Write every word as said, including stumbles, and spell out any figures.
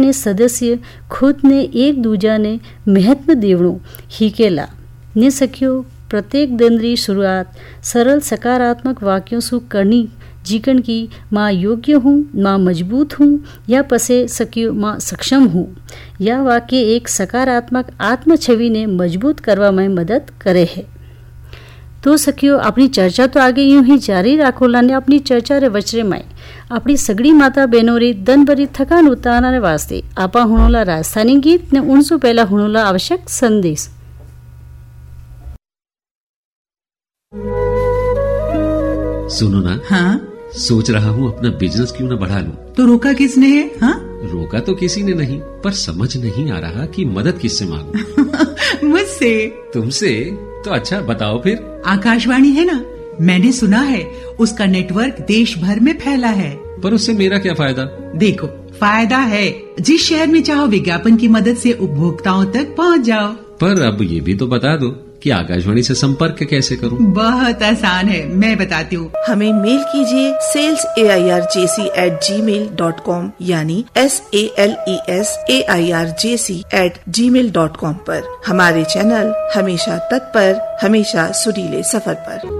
में सदस्य खुद ने एक दूजा ने महत्व देवणो हीकेला ने सखियो प्रत्येक दिन री शुरुआत सरल सकारात्मक वाक्यों से करनी जीकन की माँ योग्य हूँ, माँ मजबूत हूँ या पसे सकियो माँ सक्षम हूँ। यह वाक्य एक सकारात्मक आत्म छवि ने मजबूत करवा में मदद करे है। तो सखियो अपनी चर्चा तो आगे यूं ही जारी राखोला ने अपनी चर्चा रे वचरे में अपनी सगड़ी माता बहनों री दन भरी थकान उतारने वास्ते आपा हुणोला राजस्थानी गीत ने उनसो पहला हुणोला आवश्यक संदेश। सुनो ना। हाँ? सोच रहा हूँ अपना बिजनेस क्यों ना बढ़ा लूं। तो रोका किसने है? हाँ? रोका तो किसी ने नहीं, पर समझ नहीं आ रहा कि मदद किससे मांगूं। मुझसे। तुमसे? तो अच्छा बताओ फिर। आकाशवाणी है ना, मैंने सुना है उसका नेटवर्क देश भर में फैला है। पर उससे मेरा क्या फायदा? देखो फायदा है, जिस शहर में चाहो विज्ञापन की मदद से उपभोक्ताओं तक पहुँच जाओ। पर अब ये भी तो बता दो कि आकाशवाणी से संपर्क कैसे करूं? बहुत आसान है, मैं बताती हूँ। हमें मेल कीजिए sales A I R J C eight ji mail dot com यानी S A L E S A I R J C eight ji mail dot com पर। हमारे चैनल हमेशा तत्पर, हमेशा सुरीले सफर पर।